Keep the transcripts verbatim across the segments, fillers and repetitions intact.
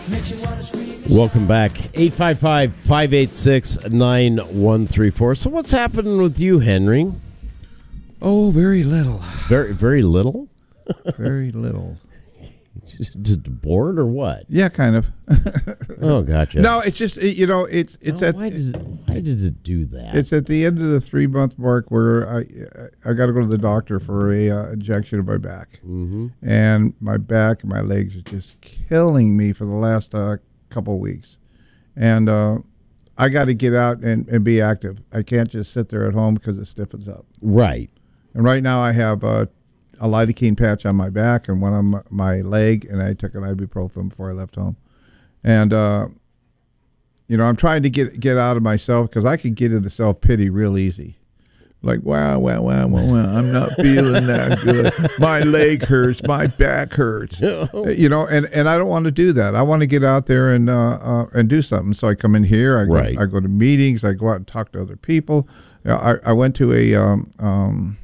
Welcome back. eight five five, five eight six, nine one three four. So what's happening with you, Henry? Oh, very little. Very, very little? Very little. Just bored or what? Yeah, kind of. Oh, gotcha. No, it's just, you know, it's it's oh, at why did, it, why did it do that? It's at the end of the three-month mark where I I got to go to the doctor for a uh, injection of my back. Mm-hmm. And my back and my legs are just killing me for the last uh, couple of weeks. And uh, I got to get out and, and be active. I can't just sit there at home because it stiffens up. Right. And right now I have uh, a lidocaine patch on my back and one on my, my leg, and I took an ibuprofen before I left home. And, uh, you know, I'm trying to get get out of myself because I could get into self-pity real easy. Like, wow, wow, wow, wow, wow, I'm not feeling that good. My leg hurts. My back hurts. You know, and, and I don't want to do that. I want to get out there and uh, uh, and do something. So I come in here. I go, right. I go to meetings. I go out and talk to other people. You know, I, I went to a um, um,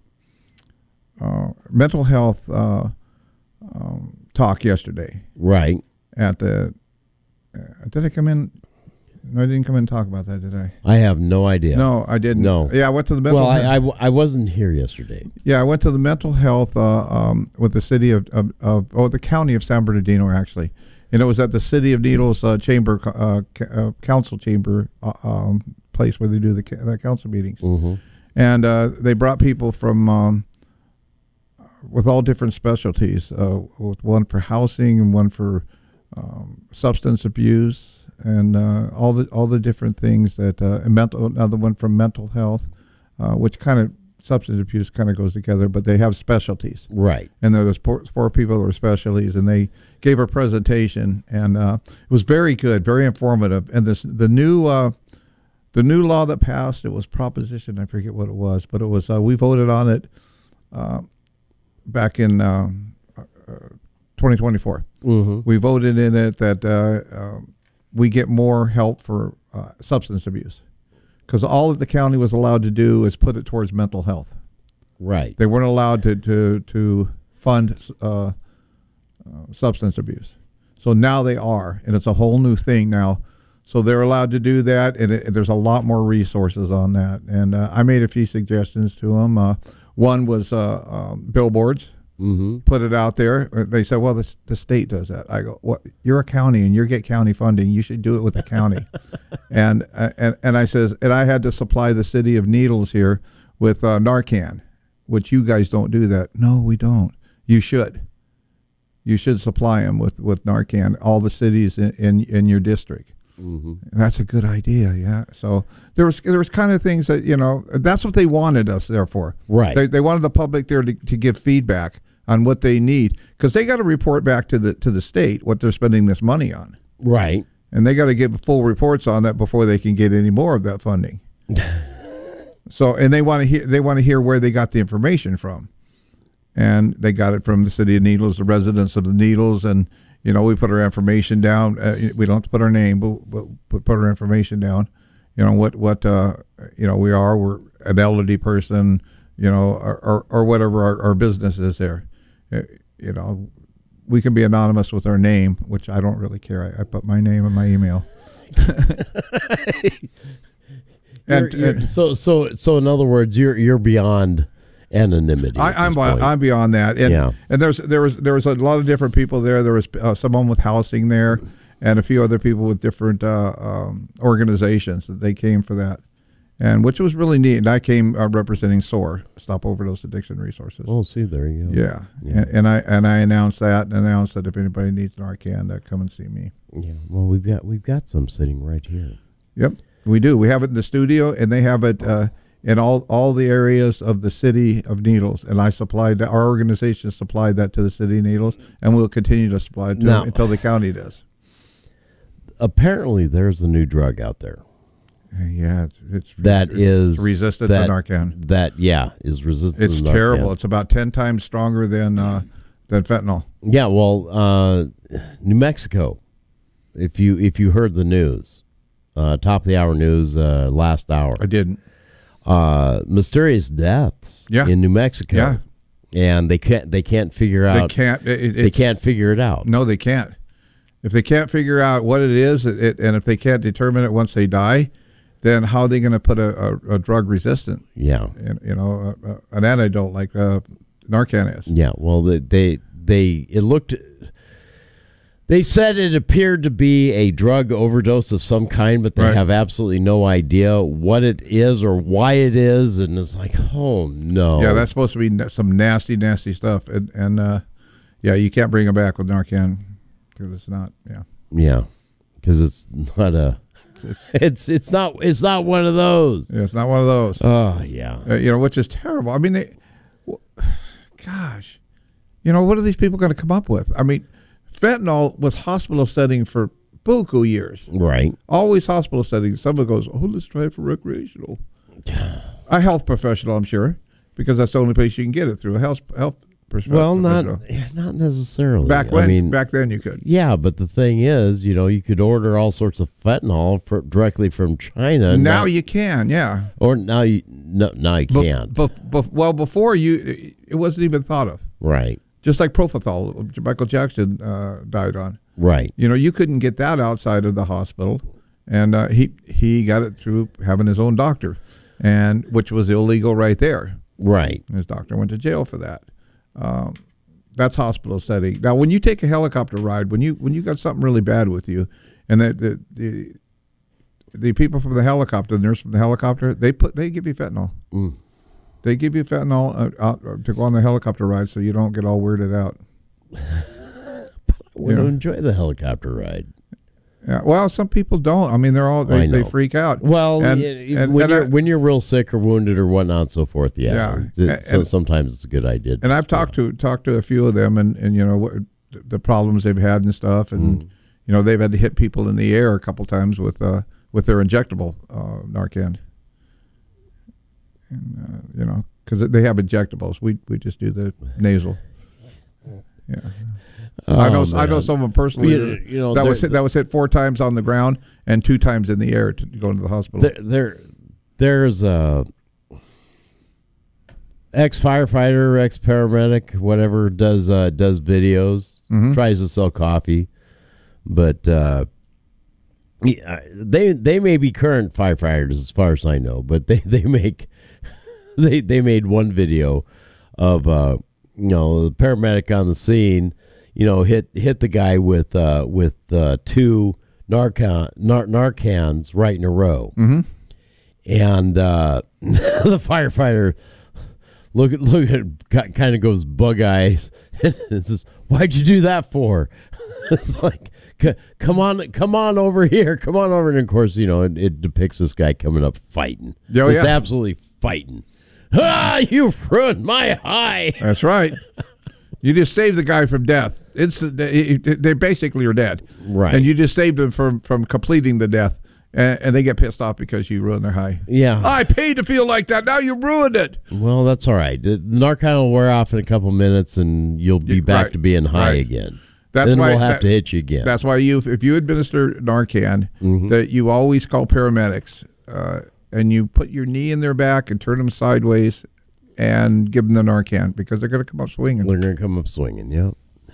uh, mental health uh, um, talk yesterday. Right. At the, uh, did I come in? No, I didn't come in and talk about that, did I? I have no idea. No, I didn't. No. Yeah, I went to the mental well, health. I, I, I wasn't here yesterday. Yeah, I went to the mental health uh, um, with the city of, of, of, oh, the county of San Bernardino, actually. And it was at the City of Needles uh, chamber, uh, uh, council chamber uh, um, place where they do the, the council meetings. Mm-hmm. And uh, they brought people from, um, with all different specialties, uh, with one for housing and one for um, substance abuse, and uh, all the all the different things that uh, and mental. Another one from mental health, uh, which kind of substance abuse kind of goes together, but they have specialties. Right. And there was four, four people that were specialties, and they gave a presentation, and uh, it was very good, very informative. And this the new uh, the new law that passed, it was Proposition, I forget what it was, but it was uh, we voted on it uh, back in uh, uh, twenty twenty-four. Mm-hmm. We voted in it that uh, uh, we get more help for uh, substance abuse, because all that the county was allowed to do is put it towards mental health. Right. They weren't allowed to to to fund uh, uh, substance abuse. So now they are, and it's a whole new thing now. So they're allowed to do that, and it, there's a lot more resources on that. And uh, I made a few suggestions to them. Uh, one was uh, uh, billboards. Mm-hmm. Put it out there. They said, well, the, the state does that. I go, what? You're a county and you get county funding. You should do it with the county. and, uh, and and I says, and I had to supply the City of Needles here with uh, Narcan, which you guys don't do that. No, we don't. You should. You should supply them with, with Narcan, all the cities in, in, in your district. Mm-hmm. And that's a good idea, yeah. So there was there was kind of things that, you know, that's what they wanted us there for. Right. They, they wanted the public there to, to give feedback on what they need, because they got to report back to the to the state what they're spending this money on. Right. And they got to give full reports on that before they can get any more of that funding. So, and they want to hear they want to hear where they got the information from. And they got it from the City of Needles, the residents of the Needles, and you know, we put our information down. Uh, we don't have to put our name, but, but put our information down. You know, what, what uh, you know, we are. We're an elderly person, you know, or, or, or whatever our, our business is there. Uh, you know, we can be anonymous with our name, which I don't really care. I, I put my name and my email. and, you're, you're, and so, so, so in other words, you're you're beyond anonymity. I, I'm I'm beyond that, and yeah. and there's there was there was a lot of different people there. There was uh, someone with housing there, and a few other people with different uh, um, organizations that they came for that, and which was really neat. And I came uh, representing SOAR, Stop Overdose Addiction Resources. Oh, see, there you go. Yeah, yeah. And, and I and I announced that, and announced that if anybody needs Narcan, that come and see me. Yeah, well, we've got we've got some sitting right here. Yep, we do. We have it in the studio, and they have it. Uh, in all, all the areas of the City of Needles, and I supplied that, our organization supplied that to the City of Needles, and we'll continue to supply it to now, them until the county does. Apparently, there's a new drug out there. Yeah, it's, it's that it's is resistant that, to Narcan. That yeah is resistant. It's to Narcan. terrible. It's about ten times stronger than uh, than fentanyl. Yeah, well, uh, New Mexico. If you if you heard the news, uh, top of the hour news uh, last hour. I didn't. Uh, mysterious deaths yeah. in New Mexico, yeah. and they can't they can't figure out they can't it, it, they can't figure it out. No, they can't. If they can't figure out what it is, it, it, and if they can't determine it once they die, then how are they going to put a, a, a drug resistant? Yeah. You know, a, a, an antidote like uh, Narcan is. Yeah. Well, they, they they it looked. They said it appeared to be a drug overdose of some kind, but they Right. have absolutely no idea what it is or why it is, and it's like, oh no. Yeah, that's supposed to be na- some nasty, nasty stuff, and, and uh, yeah, you can't bring them back with Narcan because it's not. Yeah, Yeah, because it's not a. it's, It's it's not it's not one of those. yeah, it's not one of those. Oh yeah. Uh, you know, which is terrible. I mean, they, w- gosh, you know, what are these people going to come up with? I mean, fentanyl was hospital setting for buku years. Right. Always hospital setting. Someone goes, oh, let's try it for recreational. A health professional, I'm sure, because that's the only place you can get it through a health health professional. Well, not not necessarily. back when. I mean, back then you could. yeah, but the thing is, you know, you could order all sorts of fentanyl for, directly from China. Now not- you can, yeah. or now you no, now you Be- can't. bef- bef- well, before you, it wasn't even thought of. Right. Just like propofol, Michael Jackson uh, died on. Right. You know, you couldn't get that outside of the hospital, and uh, he he got it through having his own doctor, and which was illegal right there. Right. His doctor went to jail for that. Um, that's hospital setting. Now, when you take a helicopter ride, when you when you got something really bad with you, and the the the, the people from the helicopter, the nurse from the helicopter, they put they give you fentanyl. Mm. They give you fentanyl uh, out, uh, to go on the helicopter ride so you don't get all weirded out. I want to Yeah. enjoy the helicopter ride. Yeah, well, some people don't. I mean, they're all they, I know. they freak out. Well, And- y- and- when and you're I- when you're real sick or wounded or whatnot and so forth, yeah. Yeah. It's- so And- sometimes it's a good idea. And I've just, uh, talked to talked to a few of them, and, and you know what the problems they've had and stuff, and Mm. you know they've had to hit people in the air a couple times with uh, with their injectable uh, Narcan. And uh, you know, because they have injectables, we we just do the nasal. Yeah, Oh, I know I know man. someone personally You- that- you know, that there- was hit, that was hit four times on the ground and two times in the air to go into the hospital. There, there there's a ex firefighter, ex paramedic, whatever does uh, does videos, Mhm. tries to sell coffee, but uh, yeah, they they may be current firefighters as far as I know, but they they make they they made one video of uh, you know the paramedic on the scene, you know hit hit the guy with uh, with uh, two Narcan nar- Narcans right in a row. Mm-hmm. And uh, the firefighter look at look at kind of goes bug eyes and says, "Why'd you do that for?" It's like, "C- "Come on, come on over here, come on over." And of course, you know, it, it depicts this guy coming up fighting. Oh, It's yeah. absolutely fighting. Ah, you ruined my high. That's right. You just saved the guy from death. It's they they basically are dead, Right. And you just saved them from from completing the death, and, and they get pissed off because you ruined their high. Yeah. I paid to feel like that. Now you ruined it. Well, that's all right. The Narcan will wear off in a couple minutes, and you'll be Yeah, back right, to being high right. again. That's then why we'll have that- to hit you again. That's why you, if you administer Narcan, Mhm. that you always call paramedics, uh, and you put your knee in their back and turn them sideways, and give them the Narcan because they're going to come up swinging. They're going to come up swinging, yeah.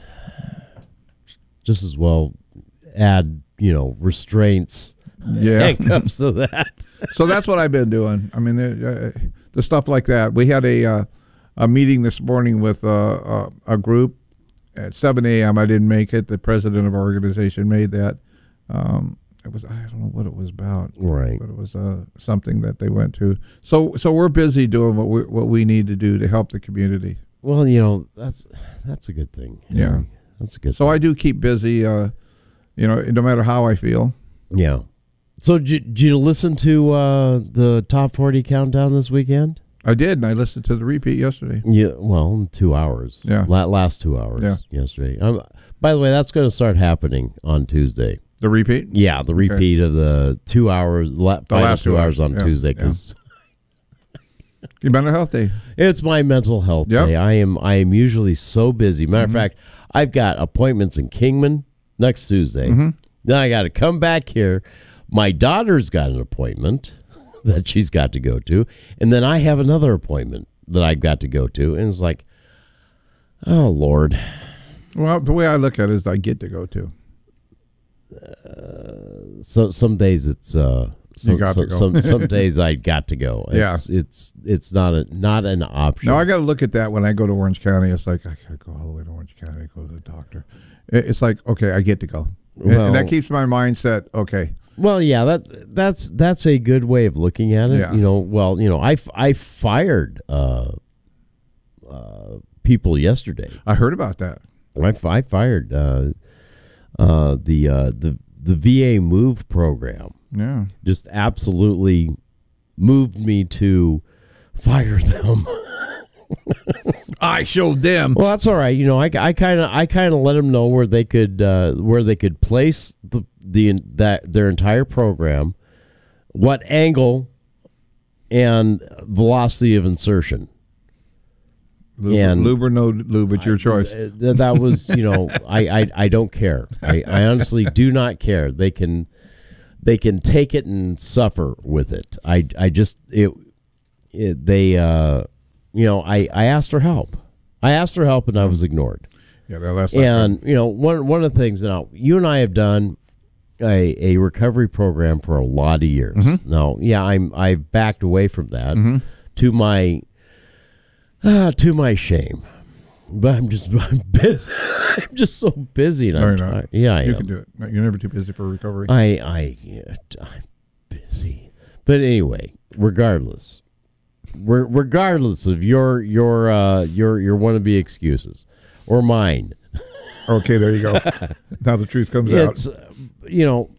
Just as well add, you know, restraints, Yeah. handcuffs to that. So that's what I've been doing. I mean, uh, the stuff like that. We had a uh, a meeting this morning with uh, uh, a group at seven a.m. I didn't make it. The president of our organization made that. Um, it was I don't know what it was about, Right. but it was uh, something that they went to. So so we're busy doing what we what we need to do to help the community. Well, you know, that's that's a good thing. Yeah. That's a good So thing. I do keep busy. Uh, you know, no matter how I feel. Yeah. So did, did you listen to uh, the top forty countdown this weekend? I did, and I listened to the repeat yesterday. Yeah, well, two hours. Yeah. La- last two hours Yeah. yesterday. Um, by the way, that's going to start happening on Tuesday. The repeat. Yeah, the repeat of the two hours, la- final last two two hours hours, on yeah, Tuesday, yeah. because Your mental health day. it's my mental health Yep. day. I am I am usually so busy. Matter Mm-hmm. of fact, I've got appointments in Kingman next Tuesday. Mm-hmm. Then I got to come back here. My daughter's got an appointment that she's got to go to, and then I have another appointment that I've got to go to, and it's like, oh Lord, Well, the way I look at it is I get to go to. uh, so some days it's uh, some, You got some, to go. some some days I got to go. Yeah. It's it's, it's not a not an option. No, I got to look at that when I go to Orange County. It's like I got to go all the way to Orange County to go to the doctor. It- It's like okay, I get to go, and, Well- and that keeps my mindset okay. Well, yeah, that's that's that's a good way of looking at it. Yeah. You know, well, you know, I, f- I fired uh, uh, people yesterday. I heard about that. I, f- I fired uh, uh, the uh, the the V A Move program. Yeah. Just absolutely moved me to fire them. I showed them. Well, that's all right. You know, I kind of I kind of let them know where they could uh, where they could place the the that their entire program, what angle, and velocity of insertion. Lube, and- lube or no lube, it's your choice. Uh, th- that was, you know, I, I, I don't care. I, I honestly do not care. They can they can take it and suffer with it. I I just it, it they uh you know I, I asked for help. I asked for help and I was ignored. Yeah, well, that's not And you know one one of the things now you and I have done a, a recovery program for a lot of years. Mm-hmm. Now, yeah, I'm I've backed away from that to my uh, to my shame. But I'm just I'm busy. I'm just so busy. And No, I'm you're not. tired. Yeah, I You am. can do it. You're never too busy for recovery. I I yeah, I'm busy. But anyway, regardless, re- regardless of your your uh, your your wannabe excuses or mine, Okay, there you go. Now the truth comes it's out. uh, you know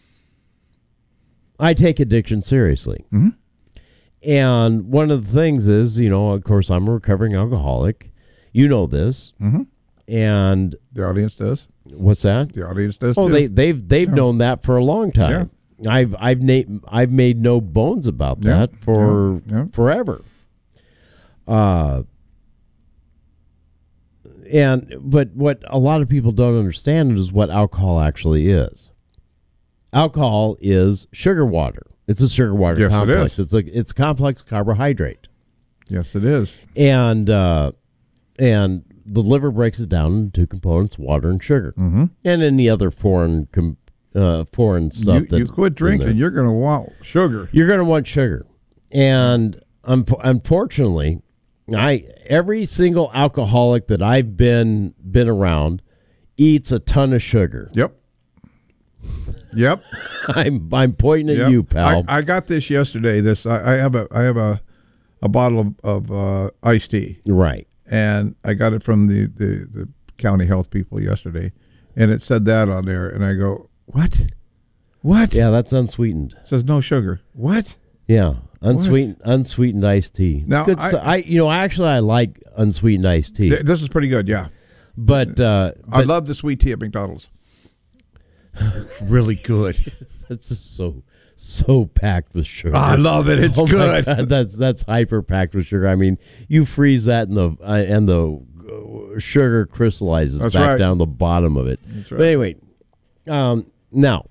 I take addiction seriously, Mhm. and one of the things is you know of course I'm a recovering alcoholic. You know this, Mhm. and The audience does. what's that? The audience does. Oh, too. they they've they've Yeah. known that for a long time. I've I've na- I've made no bones about Yeah. that for Yeah. Yeah. forever. Uh, and but what a lot of people don't understand is what alcohol actually is. Alcohol is sugar water. It's a sugar water Yes, it complex. is. It's a it's a complex carbohydrate, Yes, it is. and uh, and the liver breaks it down into two components: water and sugar, Mm-hmm. and any other foreign com- uh, foreign stuff. You, that you quit drinking, you're going to want sugar. You're going to want sugar, and un- unfortunately, I every single alcoholic that I've been been around eats a ton of sugar. Yep. Yep. I'm I'm pointing at Yep. you, pal. I, I got this yesterday. This I, I have a I have a a bottle of, of uh, iced tea, right. and I got it from the, the, the county health people yesterday, and it said that on there, and I go, what? What? Yeah, that's unsweetened. It says no sugar. What? Yeah, unsweetened unsweetened iced tea. Now, Good I- stu- I you know actually I like unsweetened iced tea, Th- This is pretty good. Yeah, but uh, I but love the sweet tea at McDonald's. Really good. it's just so so packed with sugar. I love it. It's Oh my good. God, that's that's hyper packed with sugar. I mean, you freeze that and the uh, and the uh, sugar crystallizes That's back right. down the bottom of it. That's right. But anyway, um, now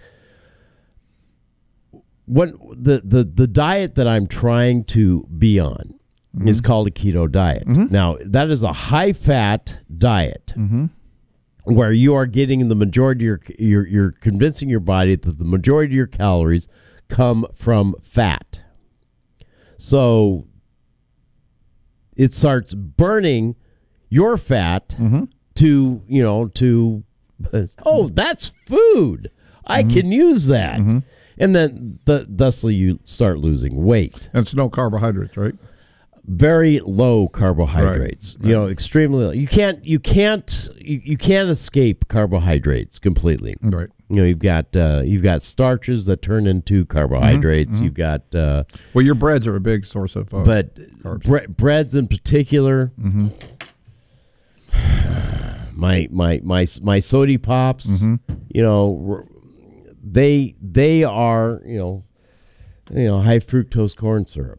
what the, the the diet that I'm trying to be on Mm-hmm. is called a keto diet. Now that is a high fat diet. Mm-hmm. Where you are getting the majority of your, you're, you're convincing your body that the majority of your calories come from fat. So it starts burning your fat Mm-hmm. to, you know, to, oh, that's food. I Mm-hmm. can use that. And then the, thusly you start losing weight. And it's no carbohydrates, right? Very low carbohydrates, Right, you know, extremely low. You can't, you can't, you, you can't escape carbohydrates completely. Right. You know, you've got uh, you've got starches that turn into carbohydrates. You've got, uh, Well, your breads are a big source of. Uh, but carbs. bre- breads in particular. My my my my sody pops. You know, r- they they are you know, you know high fructose corn syrup.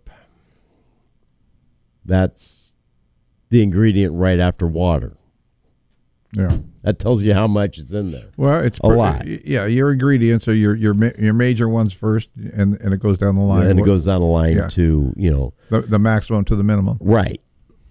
That's the ingredient right after water. yeah. That tells you how much is in there. Well, it's A lot. Yeah, your ingredients are your your ma- your major ones first, and and it goes down the line. And it What- goes down the line Yeah. to, you know, the, the maximum to the minimum. right.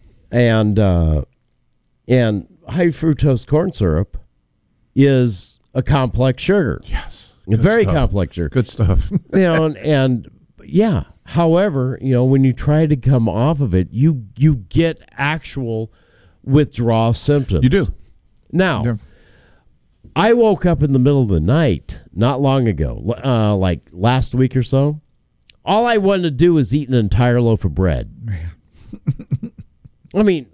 And uh, and high fructose corn syrup is a complex sugar. Yes. A very stuff. complex sugar. Good stuff. You know, and, and yeah. However, you know, when you try to come off of it, you you get actual withdrawal symptoms. You do. Now, Yeah. I woke up in the middle of the night not long ago, uh, like last week or so. All I wanted to do was eat an entire loaf of bread. Man. I mean,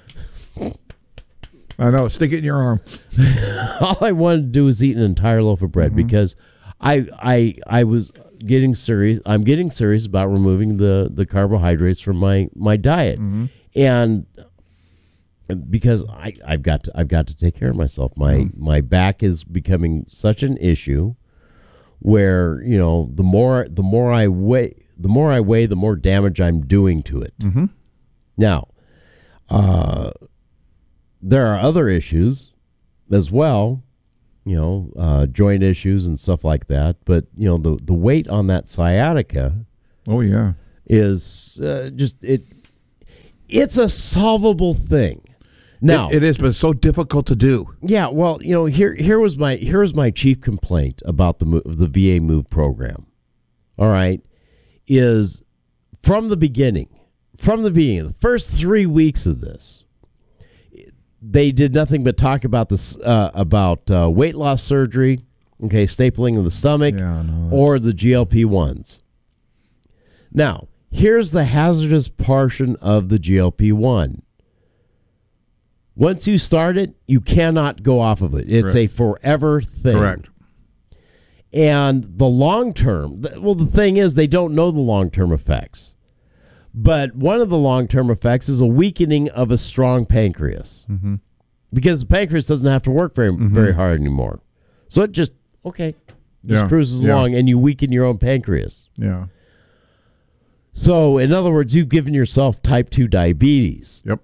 I know. Stick it in your arm. all I wanted to do was eat an entire loaf of bread mm-hmm. because I I I was getting serious. I'm getting serious about removing the, the carbohydrates from my, my diet, mm-hmm. and because I I've got to I've got to take care of myself. My mm-hmm. my back is becoming such an issue where, you know, the more the more I weigh the more I weigh, the more damage I'm doing to it. Mm-hmm. Now, uh, there are other issues as well, you know, uh, joint issues and stuff like that. But, you know, the, the weight on that sciatica oh yeah, is uh, just, it. it's a solvable thing. Now, it, it is, but it's so difficult to do. Yeah, well, you know, here here was my here was my chief complaint about the the V A Move program. All right, is from the beginning, from the beginning, the first three weeks of this, they did nothing but talk about this uh, about uh, weight loss surgery, okay, stapling of the stomach, yeah, no, or the G L P ones. Now, here's the hazardous portion of the G L P one. Once you start it, you cannot go off of it. It's Correct. a forever thing. Correct. And the long term, well, the thing is, they don't know the long term effects. But one of the long term effects is a weakening of a strong pancreas, mm-hmm. because the pancreas doesn't have to work very mm-hmm. very hard anymore. So it just okay, just yeah. cruises yeah. along, and you weaken your own pancreas. Yeah. So, in other words, you've given yourself type two diabetes. Yep.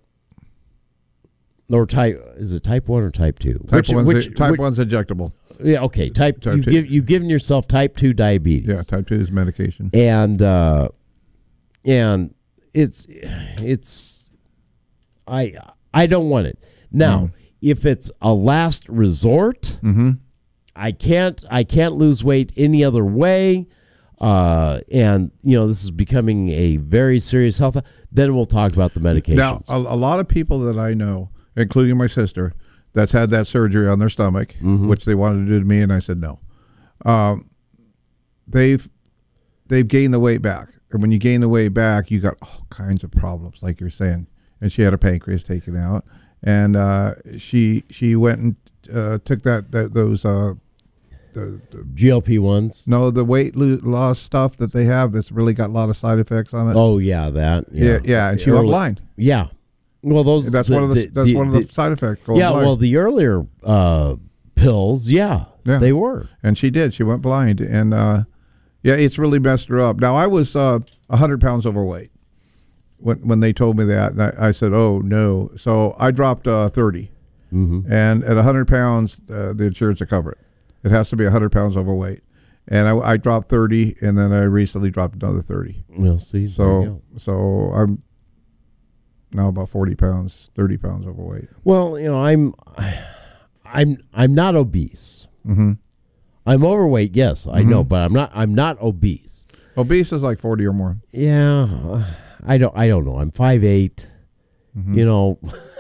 Or type is it type one or type two? Type which, one's which, a, type which, one's injectable. Yeah, okay. Type, type you've, two. give, you've given yourself type two diabetes. Yeah, type two is medication. And uh, and it's it's I I don't want it. Now, mm. if it's a last resort, mm-hmm. I can't I can't lose weight any other way. Uh, and you know, this is becoming a very serious health. Then we'll talk about the medications. Now, a, a lot of people that I know, including my sister, that's had that surgery on their stomach, mm-hmm. which they wanted to do to me, and I said no. Um, they've they've gained the weight back, and when you gain the weight back, you got all kinds of problems, like you're saying. And she had her pancreas taken out, and uh, she she went and uh, took that, that those. Uh, The, the, G L P ones? No, the weight lo- loss stuff that they have that's really got a lot of side effects on it. Oh yeah, that. Yeah, yeah, yeah and she Early, went blind. Yeah, well, those. That's the, one of the, the that's the, one of the, the side effects. Going yeah, blind. well, the earlier uh, pills, yeah, yeah, they were, and she did. She went blind, and uh, yeah, it's really messed her up. Now, I was uh, a hundred pounds overweight when when they told me that, and I, I said, "Oh no!" So I dropped uh, thirty, mm-hmm. and at a hundred pounds, uh, the insurance will cover it. It has to be one hundred pounds overweight. And I, I dropped thirty, and then I recently dropped another thirty. We'll see. So so I'm now about forty pounds, thirty pounds overweight. Well, you know, I'm I'm I'm not obese. Mm-hmm. I'm overweight, yes, I mm-hmm. know, but I'm not I'm not obese. Obese is like forty or more. Yeah. I don't I don't know. I'm five eight. Mm-hmm. You know,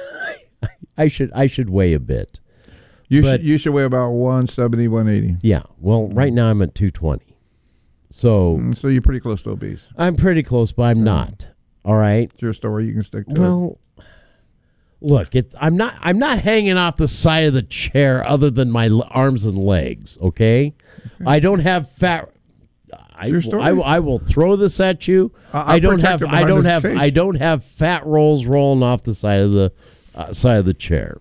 I should I should weigh a bit. You but, should you should weigh about one seventy, one eighty. Yeah. Well, right now I'm at two twenty. So mm, so you're pretty close to obese. I'm pretty close, but I'm yeah. not. All right. It's your story. You can stick to well, it. Well, look, it's I'm not I'm not hanging off the side of the chair other than my l- arms and legs, okay? okay? I don't have fat I, I, I will throw this at you. Uh, I don't have I don't have case. I don't have fat rolls rolling off the side of the uh, side of the chair.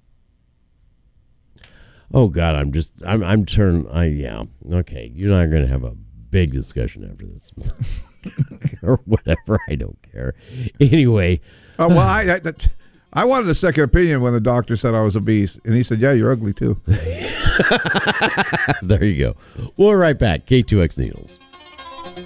Oh God, I'm just I'm I'm turning I yeah okay. You're not going to have a big discussion after this, or whatever. I don't care. Anyway, uh, well, I I, that, I wanted a second opinion when the doctor said I was obese, and he said, "Yeah, you're ugly too." There you go. We'll be right back. K two X Needles.